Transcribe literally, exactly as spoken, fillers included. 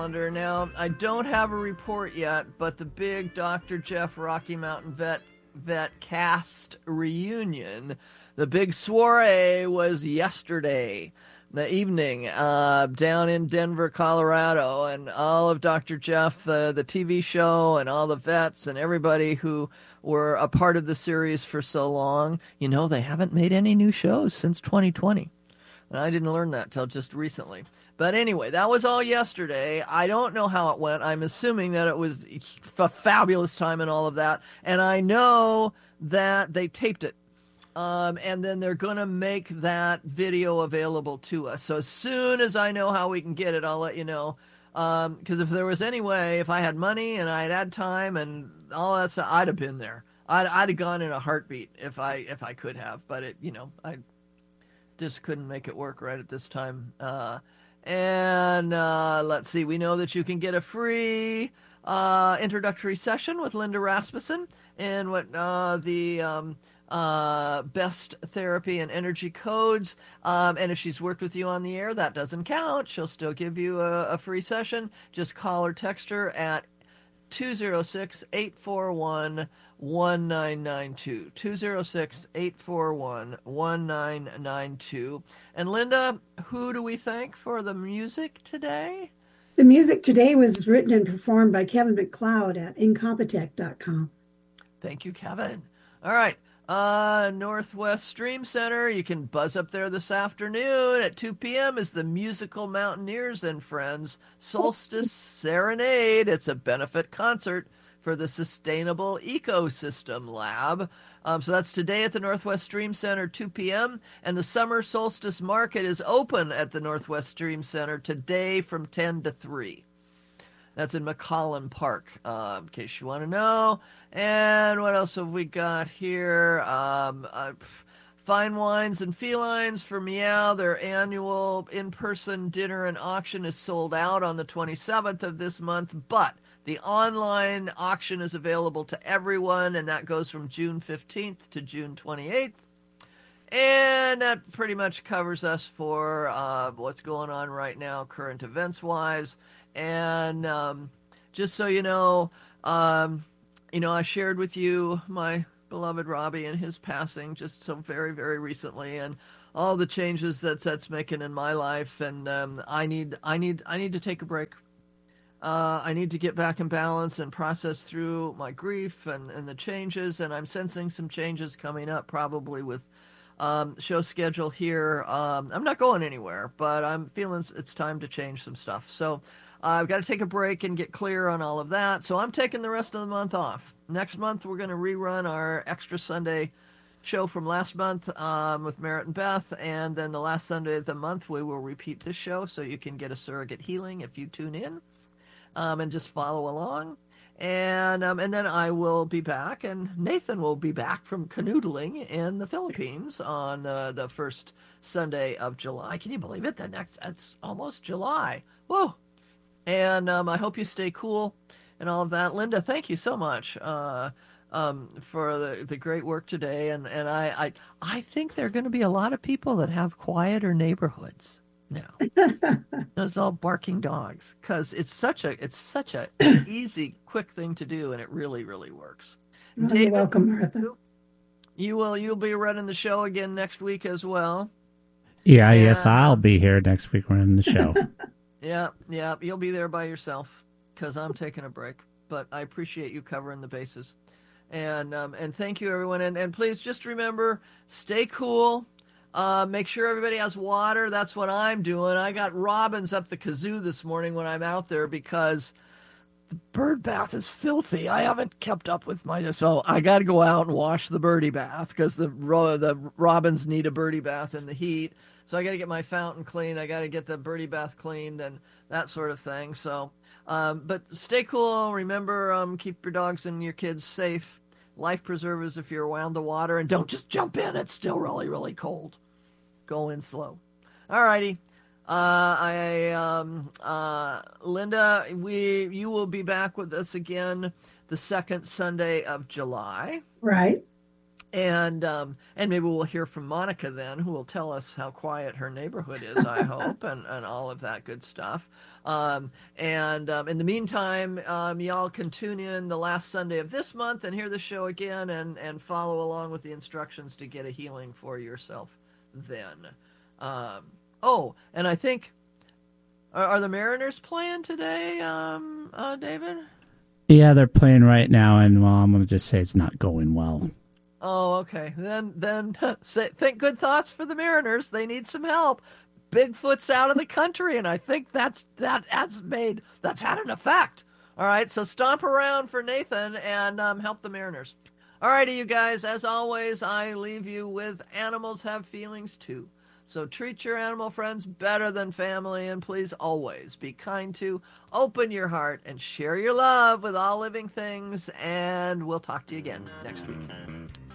calendar. Now, I don't have a report yet, but the big Doctor Jeff Rocky Mountain Vet Vet cast reunion, the big soiree was yesterday, the evening, uh, down in Denver, Colorado, and all of Doctor Jeff, the, the T V show, and all the vets and everybody who were a part of the series for so long. You know, they haven't made any new shows since twenty twenty. And I didn't learn that till just recently. But anyway, that was all yesterday. I don't know how it went. I'm assuming that it was a fabulous time and all of that. And I know that they taped it. Um, and then they're going to make that video available to us. So as soon as I know how we can get it, I'll let you know. Because um, if there was any way, if I had money and I had had time and all that stuff, I'd have been there. I'd, I'd have gone in a heartbeat if I if I could have. But, it, you know, I just couldn't make it work right at this time. Uh, and uh, let's see. We know that you can get a free uh, introductory session with Linda Rasmussen and what uh, the... Um, uh best therapy and energy codes, um and if she's worked with you on the air, that doesn't count. She'll still give you a, a free session. Just call or text her at two oh six, eight four one, one nine nine two two oh six, eight four one, one nine nine two. And Linda, who do we thank for the music today? The music today was written and performed by Kevin MacLeod at incompetech dot com. Thank you, Kevin. All right. Uh, Northwest Stream Center, you can buzz up there this afternoon at two p.m. is the Musical Mountaineers and Friends Solstice Serenade. It's a benefit concert for the Sustainable Ecosystem Lab. Um, so that's today at the Northwest Stream Center, two p.m. And the Summer Solstice Market is open at the Northwest Stream Center today from ten to three. That's in McCollum Park, uh, in case you want to know. And what else have we got here? Um, uh, Fine Wines and Felines for Meow. Their annual in-person dinner and auction is sold out on the twenty-seventh of this month, but the online auction is available to everyone, and that goes from June fifteenth to June twenty-eighth. And that pretty much covers us for uh, what's going on right now, current events-wise. And um, just so you know, um, you know, I shared with you my beloved Robbie and his passing just so very, very recently, and all the changes that that's making in my life. And um, I need, I need, I need to take a break. Uh, I need to get back in balance and process through my grief and, and the changes. And I'm sensing some changes coming up, probably with um, show schedule here. Um, I'm not going anywhere, but I'm feeling it's time to change some stuff. So. Uh, I've got to take a break and get clear on all of that. So I'm taking the rest of the month off. Next month, we're going to rerun our Extra Sunday show from last month um, with Merritt and Beth. And then the last Sunday of the month, we will repeat this show so you can get a surrogate healing if you tune in um, and just follow along. And um, and then I will be back, and Nathan will be back from canoodling in the Philippines on uh, the first Sunday of July. Can you believe it? The next, it's almost July. Whoa. And um, I hope you stay cool and all of that. Linda, thank you so much uh, um, for the, the great work today. And, and I, I I think there are going to be a lot of people that have quieter neighborhoods now. Those all barking dogs, because it's such a it's such a easy, quick thing to do, and it really, really works. Oh, David, you're welcome, Martha. You will you'll be running the show again next week as well. Yeah, and, yes, I'll be here next week running the show. Yeah, yeah, you'll be there by yourself because I'm taking a break. But I appreciate you covering the bases. And um, and thank you, everyone. And, and please just remember, stay cool. Uh, make sure everybody has water. That's what I'm doing. I got robins up the kazoo this morning when I'm out there because the bird bath is filthy. I haven't kept up with my... So I got to go out and wash the birdie bath because the, the robins need a birdie bath in the heat. So I got to get my fountain clean. I got to get the birdie bath cleaned and that sort of thing. So, um, but stay cool. Remember, um, keep your dogs and your kids safe. Life preservers if you're around the water, and don't just jump in. It's still really, really cold. Go in slow. All righty. Uh, I, um, uh, Linda, we, you will be back with us again the second Sunday of July. Right. And um, and maybe we'll hear from Monica then, who will tell us how quiet her neighborhood is, I hope, and, and all of that good stuff. Um, and um, in the meantime, um, y'all can tune in the last Sunday of this month and hear the show again and, and follow along with the instructions to get a healing for yourself then. Um, oh, and I think, are, are the Mariners playing today, um, uh, David? Yeah, they're playing right now, and well, I'm going to just say it's not going well. Oh, okay. Then, then say, think good thoughts for the Mariners. They need some help. Bigfoot's out of the country, and I think that's that has made that's had an effect. All right, so stomp around for Nathan and um, help the Mariners. All righty, you guys. As always, I leave you with animals have feelings too. So treat your animal friends better than family, and please always be kind to, open your heart, and share your love with all living things. And we'll talk to you again next week.